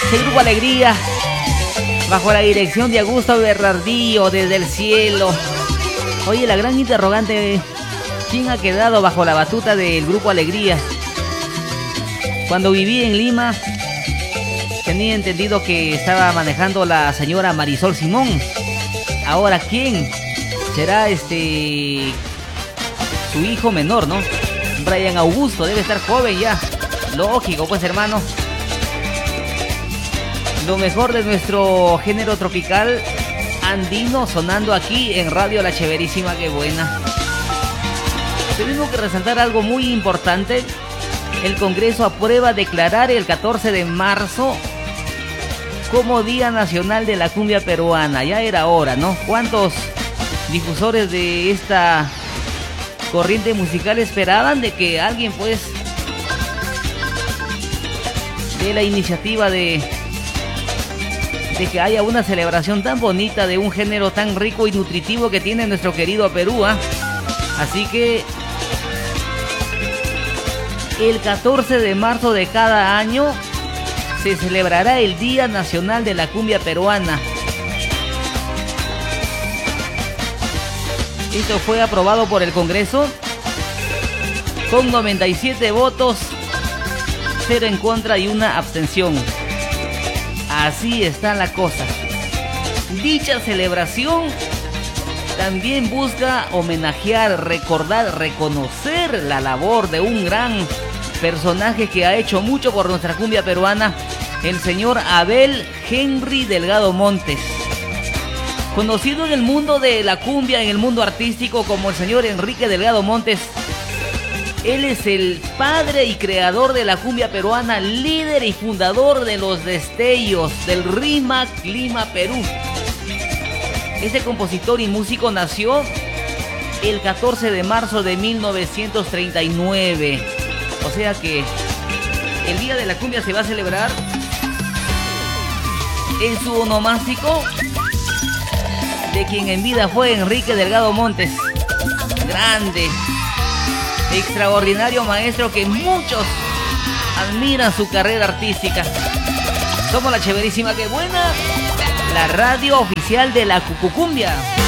El Grupo Alegría, bajo la dirección de Augusto Bernardillo, desde el cielo. Oye, la gran interrogante, ¿quién ha quedado bajo la batuta del Grupo Alegría? Cuando viví en Lima, tenía entendido que estaba manejando la señora Marisol Simón. Ahora, ¿quién? Será su hijo menor, ¿no? Brian Augusto, debe estar joven ya. Lógico, pues, hermano. Lo mejor de nuestro género tropical andino sonando aquí en Radio La Chéverísima, qué buena. Tenemos que resaltar algo muy importante. El Congreso aprueba declarar el 14 de marzo como Día Nacional de la Cumbia Peruana. Ya era hora, ¿no? ¿Cuántos difusores de esta corriente musical esperaban de que alguien, pues, de la iniciativa de que haya una celebración tan bonita de un género tan rico y nutritivo que tiene nuestro querido Perú, ¿eh? Así que el 14 de marzo de cada año se celebrará el Día Nacional de la Cumbia Peruana. Esto fue aprobado por el Congreso con 97 votos, 0 en contra y 1 abstención. Así está la cosa. Dicha celebración también busca homenajear, recordar, reconocer la labor de un gran personaje que ha hecho mucho por nuestra cumbia peruana, el señor Abel Henry Delgado Montes. Conocido en el mundo de la cumbia, en el mundo artístico como el señor Enrique Delgado Montes, él es el padre y creador de la cumbia peruana, líder y fundador de los destellos del RIMAC Lima, Perú. Este compositor y músico nació el 14 de marzo de 1939. O sea que el Día de la Cumbia se va a celebrar en su onomástico de quien en vida fue Enrique Delgado Montes. Grande, extraordinario maestro que muchos admiran su carrera artística. Somos La Chéverísima, qué buena, la radio oficial de la cucucumbia.